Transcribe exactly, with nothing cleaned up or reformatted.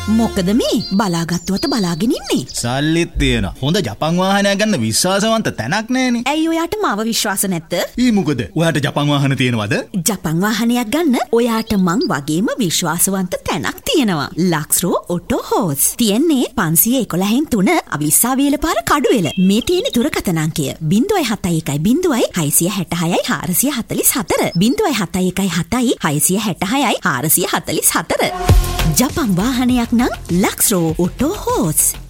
මොකද මේ බලාගත්තුවට බලාගෙන ඉන්නේ? සල්ලිත් තියෙනවා. හොඳ ජපන් වාහනයක් ගන්න විශ්වාසවන්ත තැනක් නැහැනේ. ඇයි ඔයාට මාව විශ්වාස නැද්ද? ඊ මොකද? ඔයාට ජපන් වාහන තියෙනවද? ජපන් වාහනයක් ගන්න ඔයාට මං වගේම විශ්වාසවන්ත තැනක් තියෙනවා. ලක්ස්රෝ ඔටෝ හෝස්. තියෙන්නේ පන්සිය එකොළහෙන් තුන අවිස්සාවේල පාර කඩුවෙල. මේ තියෙන දුරකථන අංකය ज़ीरो सात एक ज़ीरो ज़ीरो छह सात छह चार चार चार ज़ीरो सात एक सात छह सात छह चार चार चार. ජපන් වාහනයක් නම් ලක්ස්රෝ ඔටෝ හෝස්.